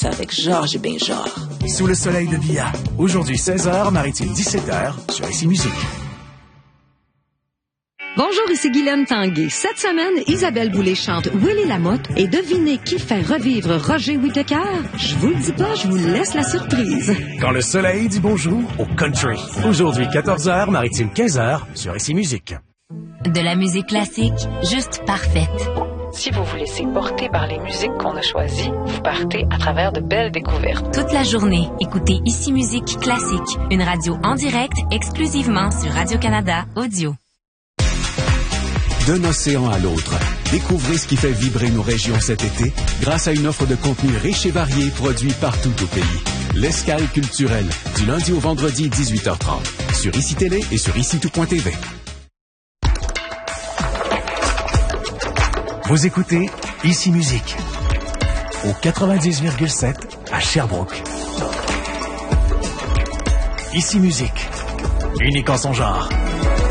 avec Georges Benjor. Sous le soleil de Villa. Aujourd'hui 16h, Maritime 17h, sur ICI Musique. Bonjour, ici Guylaine Tanguay. Cette semaine, Isabelle Boulay chante Willy Lamotte et devinez qui fait revivre Roger Whittaker? Je vous le dis pas, je vous laisse la surprise. Quand le soleil dit bonjour au country. Aujourd'hui 14h, Maritime 15h, sur ICI Musique. De la musique classique, juste parfaite. Si vous vous laissez porter par les musiques qu'on a choisies, vous partez à travers de belles découvertes. Toute la journée, écoutez ICI Musique Classique, une radio en direct exclusivement sur Radio-Canada Audio. D'un océan à l'autre, découvrez ce qui fait vibrer nos régions cet été grâce à une offre de contenu riche et varié produit partout au pays. L'Escale culturelle, du lundi au vendredi 18h30, sur ICI Télé et sur ICI-tout.tv. Vous écoutez ICI Musique au 90,7 à Sherbrooke. ICI Musique, unique en son genre.